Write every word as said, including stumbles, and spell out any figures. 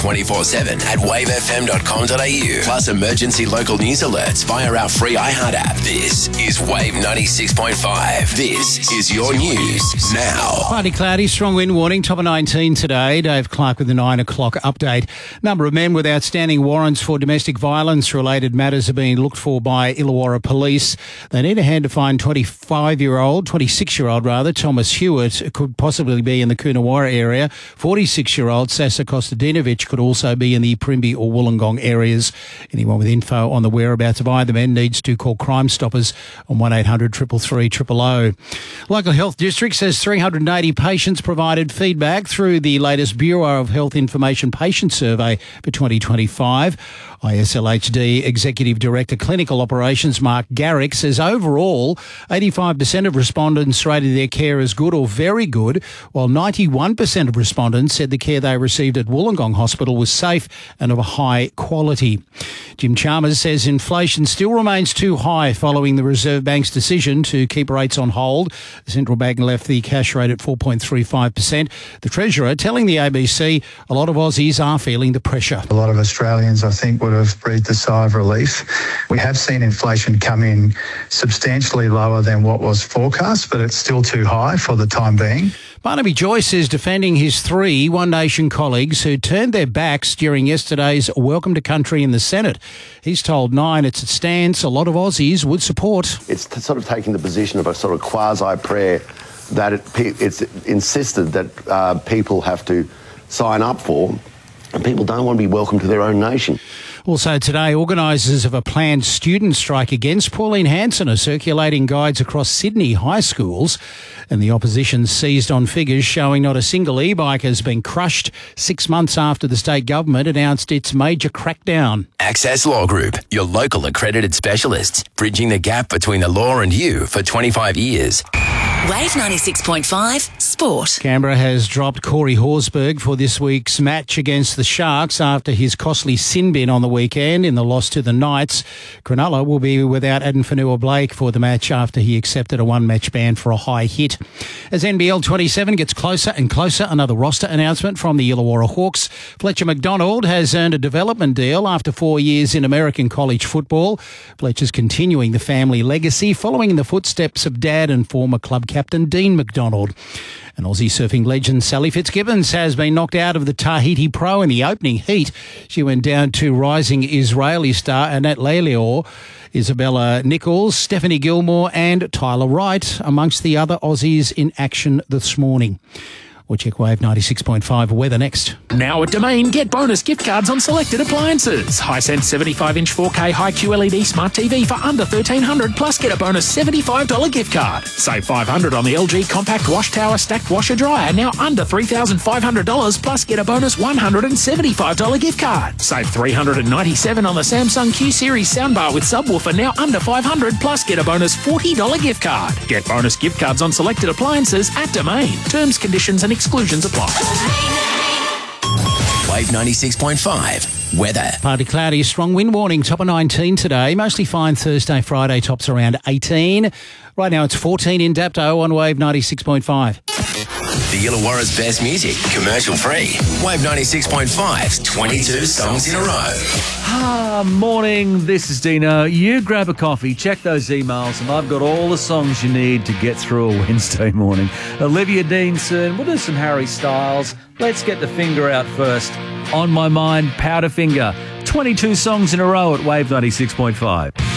twenty-four seven at wave f m dot com dot a u. Plus emergency local news alerts via our free iHeart app. This is Wave ninety-six point five. This is your news now. Partly cloudy, strong wind warning, top of nineteen today. Dave Clark with the nine o'clock update. Number of men with outstanding warrants for domestic violence-related matters are being looked for by Illawarra Police. They need a hand to find twenty-five-year-old, twenty-six-year-old rather, Thomas Hewitt, could possibly be in the Coonawarra area. forty-six-year-old Sasa Kostadinovic could also be in the Primby or Wollongong areas. Anyone with info on the whereabouts of either men needs to call Crime Stoppers on one eight hundred three three three zero zero. Local Health District says three hundred eighty patients provided feedback through the latest Bureau of Health Information Patient Survey for twenty twenty-five. I S L H D Executive Director Clinical Operations Mark Garrick says overall eighty-five percent of respondents rated their care as good or very good, while ninety-one percent of respondents said the care they received at Wollongong Hospital was safe and of a high quality. Jim Chalmers says inflation still remains too high following the Reserve Bank's decision to keep rates on hold. The central bank left the cash rate at four point three five percent. The Treasurer telling the A B C a lot of Aussies are feeling the pressure. A lot of Australians, I think, would have breathed a sigh of relief. We have seen inflation come in substantially lower than what was forecast, but it's still too high for the time being. Barnaby Joyce is defending his three One Nation colleagues who turned their backs during yesterday's Welcome to Country in the Senate. He's told Nine it's a stance a lot of Aussies would support. It's t- sort of taking the position of a sort of quasi-prayer that it, it's insisted that uh, people have to sign up for, and people don't want to be welcome to their own nation. Also today, organisers of a planned student strike against Pauline Hanson are circulating guides across Sydney high schools, and the opposition seized on figures showing not a single e-bike has been crushed six months after the state government announced its major crackdown. Access Law Group, your local accredited specialists, bridging the gap between the law and you for twenty-five years. Wave ninety-six point five Sport. Canberra has dropped Corey Horsburgh for this week's match against the Sharks after his costly sin bin on the weekend in the loss to the Knights. Cronulla will be without Aden Fanua-Blake for the match after he accepted a one-match ban for a high hit. As N B L twenty-seven gets closer and closer, another roster announcement from the Illawarra Hawks. Fletcher McDonald has earned a development deal after four years in American college football. Fletcher's continuing the family legacy, following in the footsteps of dad and former club captain Dean McDonald. And Aussie surfing legend Sally Fitzgibbons has been knocked out of the Tahiti Pro in the opening heat. She went down to rising Israeli star Annette Leleor, Isabella Nichols, Stephanie Gilmore and Tyler Wright, amongst the other Aussies in action this morning. We'll check Wave ninety-six point five weather next. Now at Domain, get bonus gift cards on selected appliances. Hisense seventy-five inch four K High Q L E D Smart T V for under thirteen hundred dollars, plus get a bonus seventy-five dollars gift card. Save five hundred dollars on the L G Compact Wash Tower Stacked Washer Dryer, now under three thousand five hundred dollars, plus get a bonus one hundred seventy-five dollars gift card. Save three hundred ninety-seven dollars on the Samsung Q Series soundbar with subwoofer, now under five hundred dollars, plus get a bonus forty dollars gift card. Get bonus gift cards on selected appliances at Domain. Terms, conditions and exclusions apply. Wave ninety-six point five. Weather. Partly cloudy, strong wind warning, top of nineteen today. Mostly fine Thursday, Friday, tops around eighteen. Right now it's fourteen in Dapto on Wave ninety-six point five. The Illawarra's best music, commercial free. Wave ninety-six point five, twenty-two songs in a row. Ah, morning, this is Dino. You grab a coffee, check those emails, and I've got all the songs you need to get through a Wednesday morning. Olivia Dean soon, we'll do some Harry Styles. Let's get the finger out first. On my mind, Powderfinger. twenty-two songs in a row at Wave ninety-six point five.